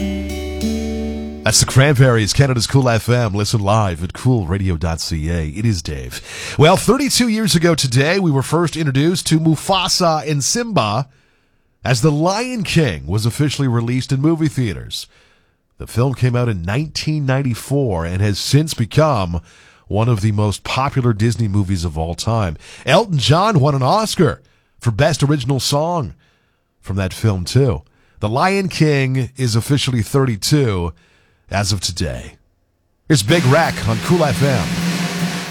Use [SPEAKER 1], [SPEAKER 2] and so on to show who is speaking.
[SPEAKER 1] That's the Cranberries, Canada's Cool FM. Listen live at coolradio.ca. It is Dave. Well, 32 years ago today, we were first introduced to Mufasa and Simba as The Lion King was officially released in movie theaters. The film came out in 1994 and has since become one of the most popular Disney movies of all time. Elton John won an Oscar for Best Original Song from that film, too. The Lion King is officially 32 as of today. Here's Big Wreck on Cool FM.